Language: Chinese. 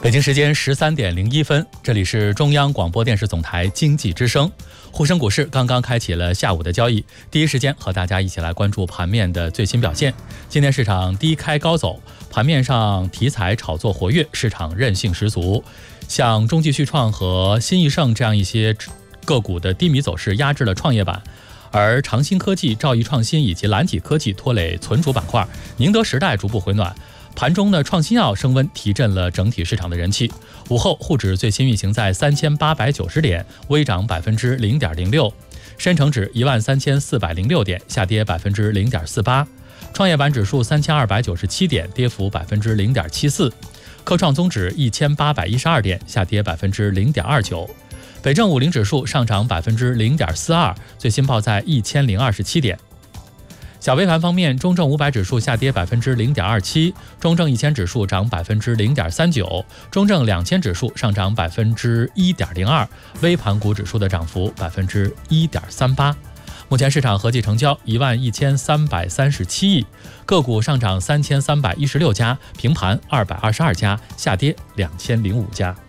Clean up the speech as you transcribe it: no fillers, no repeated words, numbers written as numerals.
北京时间13:01，这里是中央广播电视总台经济之声。沪深股市刚刚开启了下午的交易，第一时间和大家一起来关注盘面的最新表现。今天市场低开高走，盘面上题材炒作活跃，市场韧性十足。像中继续创和新易盛这样一些个股的低迷走势压制了创业板，而长兴科技、兆易创新以及蓝体科技拖累存储板块，宁德时代逐步回暖。盘中呢，创新药升温，提振了整体市场的人气。午后，沪指最新运行在3890点，微涨0.06%；深成指13406点，下跌0.48%；创业板指数3297点，跌幅0.74%；科创综指1812点，下跌0.29%；北证50指数上涨0.42%，最新报在1027点。小微盘方面，中证500指数下跌0.27%，中证1000指数涨0.39%，中证2000指数上涨1.02%，微盘股指数的涨幅1.38%。目前市场合计成交11337亿，个股上涨3316家，平盘222家，下跌2005家。